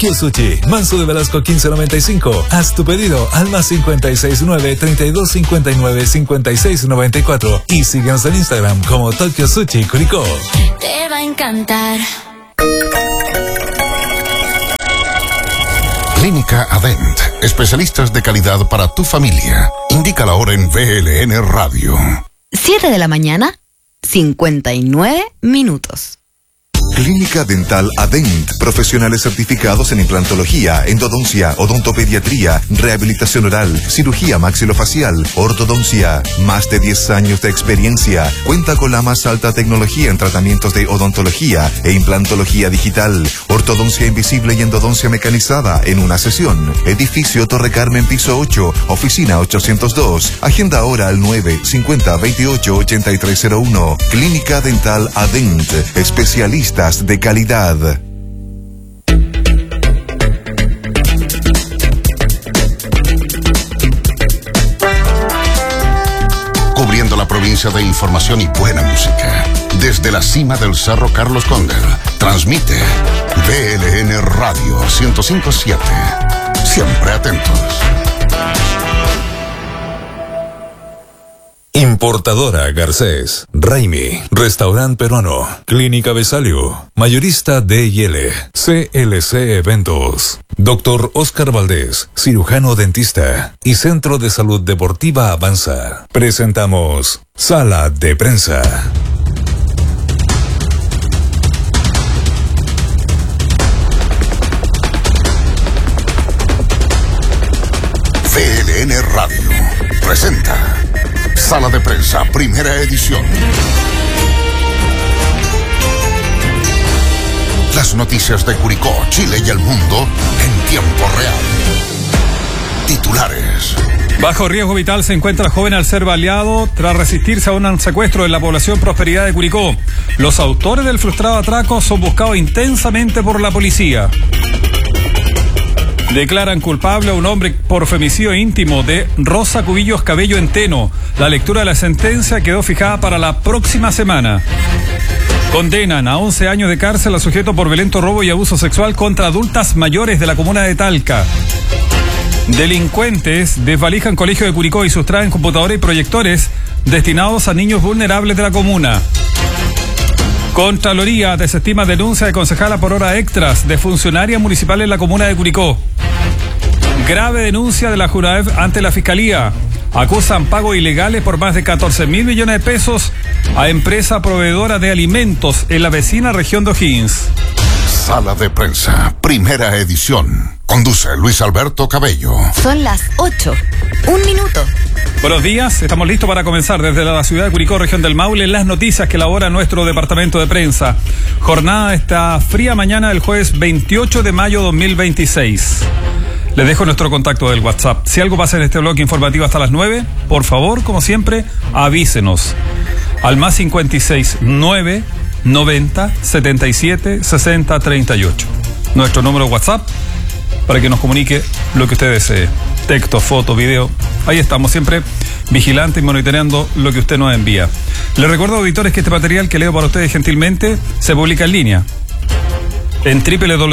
Tokyo Sushi, Manso de Velasco 1595. Haz tu pedido al más 569-3259-5694 y síguenos en Instagram como Tokyo Sushi Curicó. Te va a encantar. Clínica Adent, especialistas de calidad para tu familia. Indica la hora en VLN Radio. 7 de la mañana, 59 minutos. Clínica Dental Adent, profesionales certificados en implantología, endodoncia, odontopediatría, rehabilitación oral, cirugía maxilofacial, ortodoncia. Más de 10 años de experiencia. Cuenta con la más alta tecnología en tratamientos de odontología e implantología digital, ortodoncia invisible y endodoncia mecanizada en una sesión. Edificio Torre Carmen, piso 8, oficina 802. Agenda ahora al 950-28-8301. Clínica Dental Adent, especialistas de calidad. Cubriendo la provincia de información y buena música. Desde la cima del Cerro Carlos Condel, transmite VLN Radio 105.7. Siempre atentos. Importadora Garcés, Raimi, Restaurante Peruano, Clínica Besalio, Mayorista D&L, CLC Eventos, Dr. Oscar Valdés, cirujano dentista y Centro de Salud Deportiva Avanza. Presentamos Sala de Prensa. VLN Radio presenta Sala de Prensa, primera edición. Las noticias de Curicó, Chile y el mundo en tiempo real. Titulares. Bajo riesgo vital se encuentra el joven al ser baleado tras resistirse a un secuestro en la población Prosperidad de Curicó. Los autores del frustrado atraco son buscados intensamente por la policía. Declaran culpable a un hombre por femicidio íntimo de Rosa Cubillos Cabello en Teno. La lectura de la sentencia quedó fijada para la próxima semana. Condenan a 11 años de cárcel a sujeto por violento robo y abuso sexual contra adultas mayores de la comuna de Talca. Delincuentes desvalijan colegio de Curicó y sustraen computadores y proyectores destinados a niños vulnerables de la comuna. Contraloría desestima denuncia de concejala por hora extras de funcionaria municipal en la comuna de Curicó. Grave denuncia de la Junaev ante la Fiscalía. Acusan pagos ilegales por más de 14.000 millones de pesos a empresa proveedora de alimentos en la vecina región de O'Higgins. Sala de Prensa, primera edición. Conduce Luis Alberto Cabello. Son las 8. 1 minuto. Buenos días, estamos listos para comenzar desde la ciudad de Curicó, región del Maule, las noticias que elabora nuestro departamento de prensa. Jornada esta fría mañana del jueves 28 de mayo 2026. Les dejo nuestro contacto del WhatsApp. Si algo pasa en este bloque informativo hasta las 9, por favor, como siempre, avísenos. Al más 56 9 90 77 60 38. Nuestro número WhatsApp para que nos comunique lo que usted desee. Texto, foto, video. Ahí estamos siempre vigilantes y monitoreando lo que usted nos envía. Les recuerdo, auditores, que este material que leo para ustedes gentilmente se publica en línea en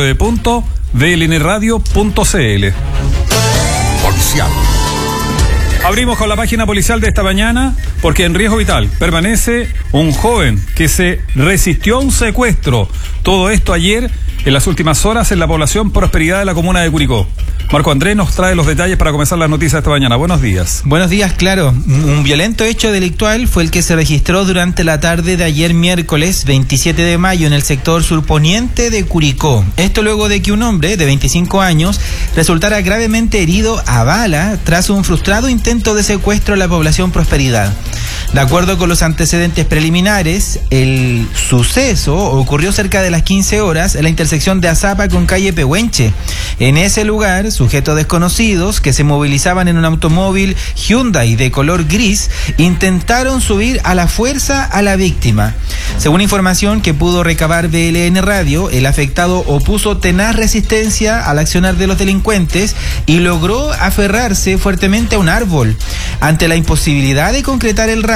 www.vlnradio.cl. Policial. Abrimos con la página policial de esta mañana porque en riesgo vital permanece un joven que se resistió a un secuestro. Todo esto ayer en las últimas horas en la población Prosperidad de la comuna de Curicó. Marco Andrés nos trae los detalles para comenzar las noticias esta mañana. Buenos días. Buenos días, claro. Un violento hecho delictual fue el que se registró durante la tarde de ayer miércoles 27 de mayo en el sector surponiente de Curicó. Esto luego de que un hombre de 25 años resultara gravemente herido a bala tras un frustrado intento de secuestro en la población Prosperidad. De acuerdo con los antecedentes preliminares, el suceso ocurrió cerca de las 15 horas en la intersección de Azapa con calle Pehuenche. En ese lugar, sujetos desconocidos que se movilizaban en un automóvil Hyundai de color gris intentaron subir a la fuerza a la víctima. Según información que pudo recabar VLN Radio, el afectado opuso tenaz resistencia al accionar de los delincuentes y logró aferrarse fuertemente a un árbol. Ante la imposibilidad de concretar el rapto,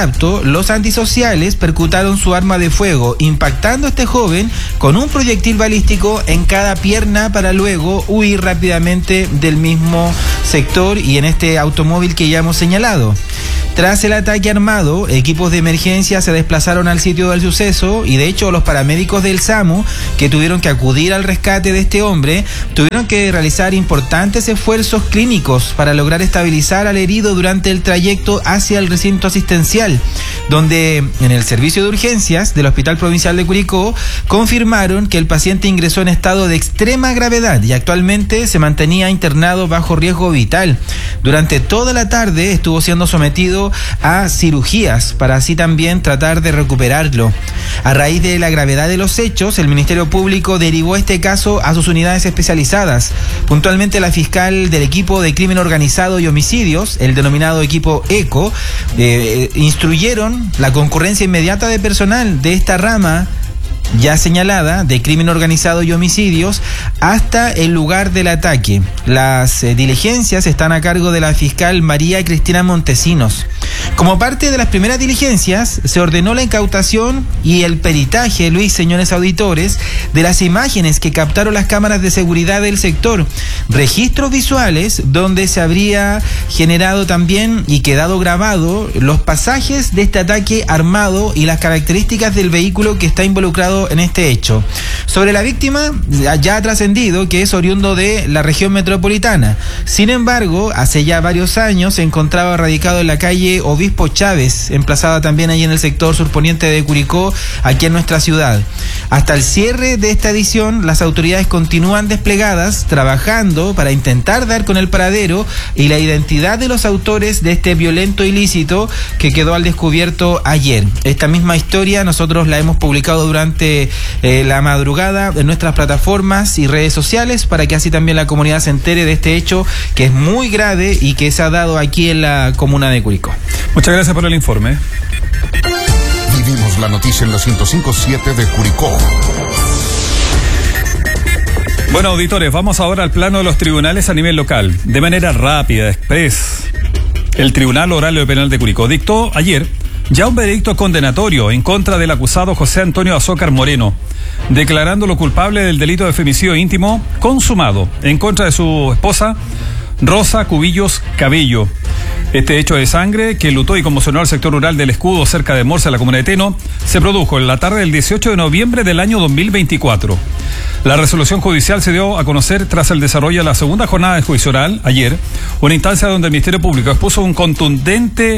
rapto, los antisociales percutaron su arma de fuego, impactando a este joven con un proyectil balístico en cada pierna para luego huir rápidamente del mismo sector y en este automóvil que ya hemos señalado. Tras el ataque armado, equipos de emergencia se desplazaron al sitio del suceso y de hecho los paramédicos del SAMU, que tuvieron que acudir al rescate de este hombre, tuvieron que realizar importantes esfuerzos clínicos para lograr estabilizar al herido durante el trayecto hacia el recinto asistencial, donde en el servicio de urgencias del Hospital Provincial de Curicó confirmaron que el paciente ingresó en estado de extrema gravedad y actualmente se mantenía internado bajo riesgo vital. Durante toda la tarde estuvo siendo sometido a cirugías para así también tratar de recuperarlo. A raíz de la gravedad de los hechos, el Ministerio Público derivó este caso a sus unidades especializadas. Puntualmente la fiscal del equipo de crimen organizado y homicidios, el denominado equipo ECO, instruyeron la concurrencia inmediata de personal de esta rama ya señalada de crimen organizado y homicidios hasta el lugar del ataque. Las diligencias están a cargo de la fiscal María Cristina Montesinos. Como parte de las primeras diligencias, se ordenó la incautación y el peritaje, Luis, señores auditores, de las imágenes que captaron las cámaras de seguridad del sector. Registros visuales donde se habría generado también y quedado grabado los pasajes de este ataque armado y las características del vehículo que está involucrado en este hecho. Sobre la víctima, ya ha trascendido que es oriundo de la región metropolitana. Sin embargo, hace ya varios años se encontraba radicado en la calle Obispo Chávez, emplazada también ahí en el sector surponiente de Curicó, aquí en nuestra ciudad. Hasta el cierre de esta edición, las autoridades continúan desplegadas, trabajando para intentar dar con el paradero y la identidad de los autores de este violento ilícito que quedó al descubierto ayer. Esta misma historia nosotros la hemos publicado durante la madrugada en nuestras plataformas y redes sociales para que así también la comunidad se entere de este hecho que es muy grave y que se ha dado aquí en la comuna de Curicó. Muchas gracias por el informe. Vivimos la noticia en la 105.7 de Curicó. Bueno, auditores, vamos ahora al plano de los tribunales a nivel local. De manera rápida, express. El Tribunal Oral y Penal de Curicó dictó ayer ya un veredicto condenatorio en contra del acusado José Antonio Azócar Moreno, declarándolo culpable del delito de femicidio íntimo consumado en contra de su esposa Rosa Cubillos Cabello. Este hecho de sangre que enlutó y conmocionó al sector rural del Escudo cerca de Morsa, en la comuna de Teno, se produjo en la tarde del 18 de noviembre del año 2024. La resolución judicial se dio a conocer tras el desarrollo de la segunda jornada de juicio oral, ayer, una instancia donde el Ministerio Público expuso un contundente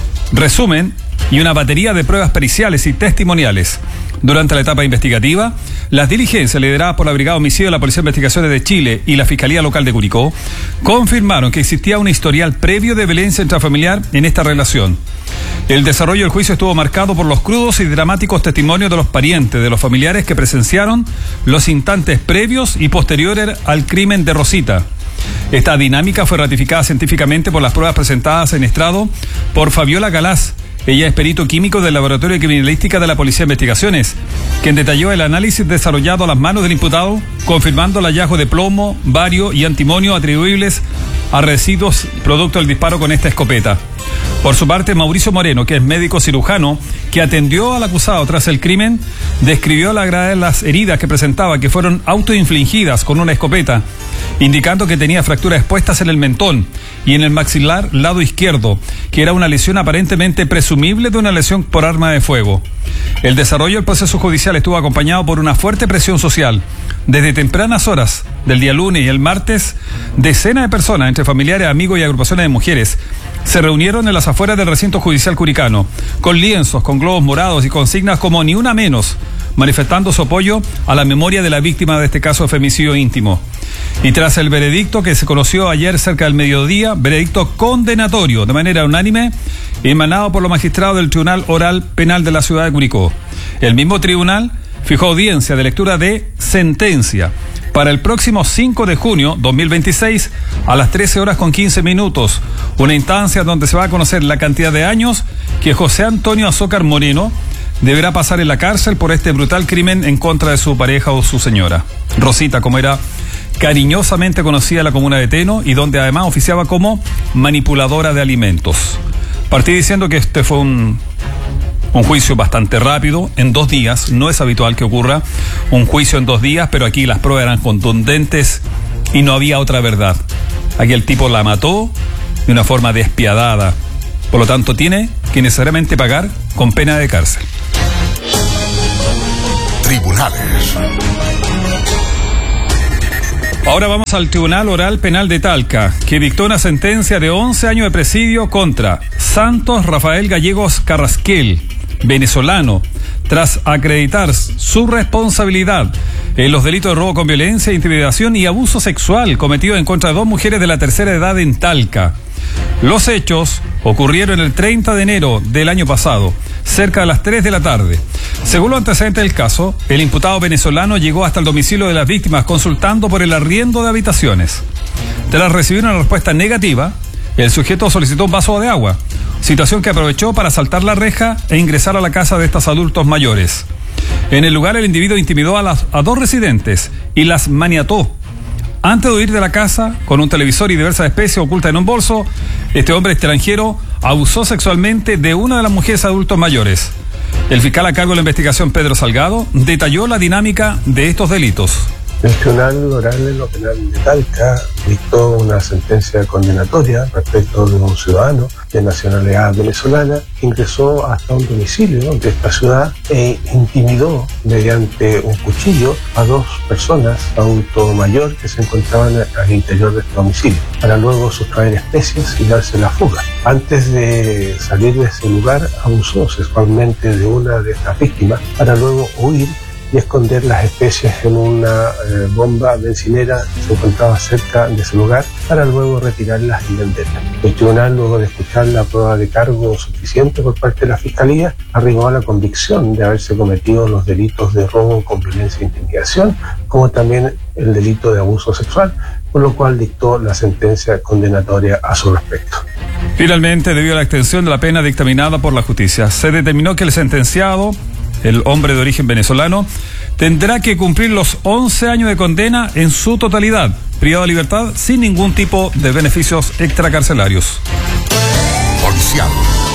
resumen y una batería de pruebas periciales y testimoniales. Durante la etapa investigativa, las diligencias lideradas por la Brigada de Homicidio de la Policía de Investigaciones de Chile y la Fiscalía Local de Curicó confirmaron que existía un historial previo de violencia intrafamiliar en esta relación. El desarrollo del juicio estuvo marcado por los crudos y dramáticos testimonios de los parientes, de los familiares que presenciaron los instantes previos y posteriores al crimen de Rosita. Esta dinámica fue ratificada científicamente por las pruebas presentadas en estrado por Fabiola Galás. Ella es perito químico del Laboratorio de Criminalística de la Policía de Investigaciones, quien detalló el análisis desarrollado a las manos del imputado, confirmando el hallazgo de plomo, bario y antimonio atribuibles a residuos producto del disparo con esta escopeta. Por su parte, Mauricio Moreno, que es médico cirujano, que atendió al acusado tras el crimen, describió la gravedad de las heridas que presentaba, que fueron autoinfligidas con una escopeta, indicando que tenía fracturas expuestas en el mentón y en el maxilar lado izquierdo, que era una lesión aparentemente presumible de una lesión por arma de fuego. El desarrollo del proceso judicial estuvo acompañado por una fuerte presión social. Desde tempranas horas del día lunes y el martes, decenas de personas, entre familiares, amigos y agrupaciones de mujeres, se reunieron en las afueras del recinto judicial curicano, con lienzos, con globos morados y consignas como ni una menos, manifestando su apoyo a la memoria de la víctima de este caso de femicidio íntimo. Y tras el veredicto que se conoció ayer cerca del mediodía, veredicto condenatorio de manera unánime, emanado por los magistrados del Tribunal Oral Penal de la ciudad de Curicó. El mismo tribunal fijó audiencia de lectura de sentencia para el próximo 5 de junio 2026 a las 13:15, una instancia donde se va a conocer la cantidad de años que José Antonio Azócar Moreno deberá pasar en la cárcel por este brutal crimen en contra de su pareja o su señora, Rosita, como era cariñosamente conocida en la comuna de Teno y donde además oficiaba como manipuladora de alimentos. Partí diciendo que este fue un juicio bastante rápido, en 2 días. No es habitual que ocurra un juicio en 2 días, pero aquí las pruebas eran contundentes y no había otra verdad. Aquí el tipo la mató de una forma despiadada. Por lo tanto, tiene que necesariamente pagar con pena de cárcel. Tribunales. Ahora vamos al Tribunal Oral Penal de Talca, que dictó una sentencia de 11 años de presidio contra Santos Rafael Gallegos Carrasquel, venezolano, tras acreditar su responsabilidad en los delitos de robo con violencia, intimidación y abuso sexual cometidos en contra de 2 mujeres de la tercera edad en Talca. Los hechos ocurrieron el 30 de enero del año pasado, cerca de las 3 de la tarde. Según los antecedentes del caso, el imputado venezolano llegó hasta el domicilio de las víctimas consultando por el arriendo de habitaciones. Tras recibir una respuesta negativa, el sujeto solicitó un vaso de agua, situación que aprovechó para saltar la reja e ingresar a la casa de estos adultos mayores. En el lugar, el individuo intimidó a 2 residentes y las maniató. Antes de huir de la casa, con un televisor y diversas especies ocultas en un bolso, este hombre extranjero abusó sexualmente de una de las mujeres adultos mayores. El fiscal a cargo de la investigación, Pedro Salgado, detalló la dinámica de estos delitos. El Tribunal Oral en lo Penal de Talca dictó una sentencia condenatoria respecto de un ciudadano de nacionalidad venezolana que ingresó hasta un domicilio de esta ciudad e intimidó mediante un cuchillo a 2 personas, adulto mayor, que se encontraban al interior de este domicilio, para luego sustraer especies y darse la fuga. Antes de salir de ese lugar, abusó sexualmente de una de estas víctimas para luego huir y esconder las especies en una bomba bencinera que se encontraba cerca de ese lugar para luego retirarlas y venderlas. El tribunal, luego de escuchar la prueba de cargo suficiente por parte de la Fiscalía, arribó a la convicción de haberse cometido los delitos de robo con violencia e intimidación, como también el delito de abuso sexual, por lo cual dictó la sentencia condenatoria a su respecto. Finalmente, debido a la extensión de la pena dictaminada por la justicia, se determinó que el sentenciado, el hombre de origen venezolano, tendrá que cumplir los 11 años de condena en su totalidad, privado de libertad sin ningún tipo de beneficios extracarcelarios. Policial.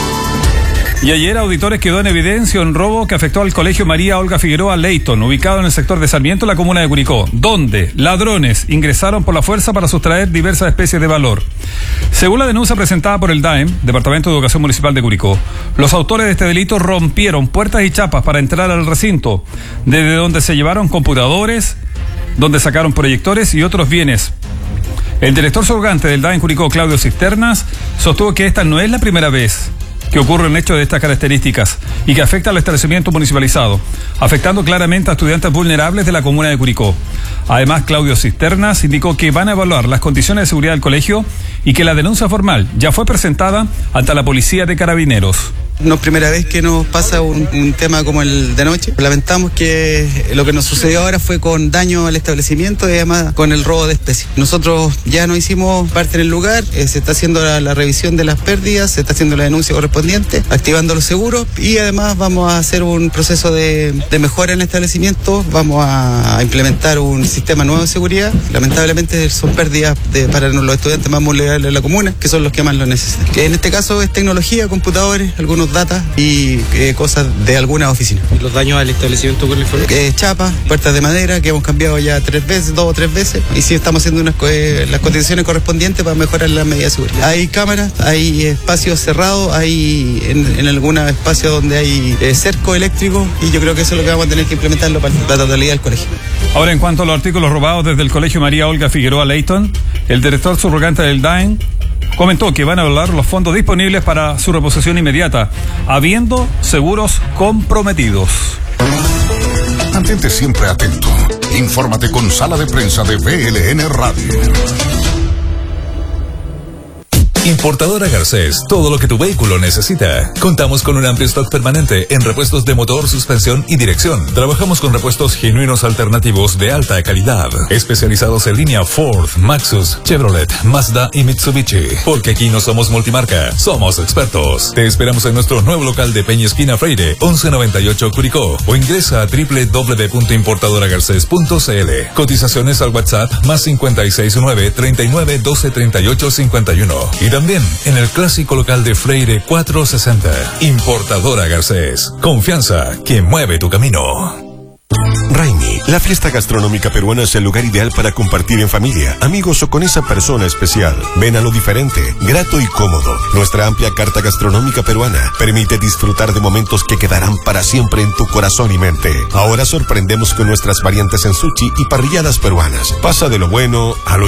Y ayer, auditores, quedó en evidencia un robo que afectó al Colegio María Olga Figueroa Leyton, ubicado en el sector de Sarmiento, en la comuna de Curicó, donde ladrones ingresaron por la fuerza para sustraer diversas especies de valor. Según la denuncia presentada por el DAEM, Departamento de Educación Municipal de Curicó, los autores de este delito rompieron puertas y chapas para entrar al recinto, desde donde se llevaron computadores, donde sacaron proyectores y otros bienes. El director surgante del DAEM Curicó, Claudio Cisternas, sostuvo que esta no es la primera vez que ocurre un hecho de estas características y que afecta al establecimiento municipalizado, afectando claramente a estudiantes vulnerables de la comuna de Curicó. Además, Claudio Cisternas indicó que van a evaluar las condiciones de seguridad del colegio y que la denuncia formal ya fue presentada ante la Policía de Carabineros. No es primera vez que nos pasa un tema como el de anoche. Lamentamos que lo que nos sucedió ahora fue con daño al establecimiento y además con el robo de especies. Nosotros ya no hicimos parte en el lugar, se está haciendo la revisión de las pérdidas, se está haciendo la denuncia correspondiente, activando los seguros y además vamos a hacer un proceso de mejora en el establecimiento, vamos a implementar un sistema nuevo de seguridad. Lamentablemente son pérdidas para los estudiantes más vulnerables de la comuna, que son los que más lo necesitan. Que en este caso es tecnología, computadores, algunos datos y cosas de alguna oficina. ¿Y los daños al establecimiento cuáles fueron? Chapas, puertas de madera que hemos cambiado ya 2 o 3 veces y sí estamos haciendo las condiciones correspondientes para mejorar las medidas de seguridad. Hay cámaras, hay espacios cerrados, hay en algunos espacios donde hay cerco eléctrico y yo creo que eso es lo que vamos a tener que implementarlo para la totalidad del colegio. Ahora, en cuanto a los artículos robados desde el Colegio María Olga Figueroa Leyton, el director subrogante del DAEM comentó que van a evaluar los fondos disponibles para su reposición inmediata, habiendo seguros comprometidos. Mantente siempre atento. Infórmate con Sala de Prensa de BLN Radio. Importadora Garcés, todo lo que tu vehículo necesita. Contamos con un amplio stock permanente en repuestos de motor, suspensión y dirección. Trabajamos con repuestos genuinos alternativos de alta calidad, especializados en línea Ford, Maxus, Chevrolet, Mazda y Mitsubishi. Porque aquí no somos multimarca, somos expertos. Te esperamos en nuestro nuevo local de Peña Esquina Freire, 1198 Curicó, o ingresa a www.importadoragarces.cl. Cotizaciones al WhatsApp +569 39 12 38 51 y también en el clásico local de Freire 460. Importadora Garcés. Confianza que mueve tu camino. Raimi, la fiesta gastronómica peruana es el lugar ideal para compartir en familia, amigos o con esa persona especial. Ven a lo diferente, grato y cómodo. Nuestra amplia carta gastronómica peruana permite disfrutar de momentos que quedarán para siempre en tu corazón y mente. Ahora sorprendemos con nuestras variantes en sushi y parrilladas peruanas. Pasa de lo bueno a lo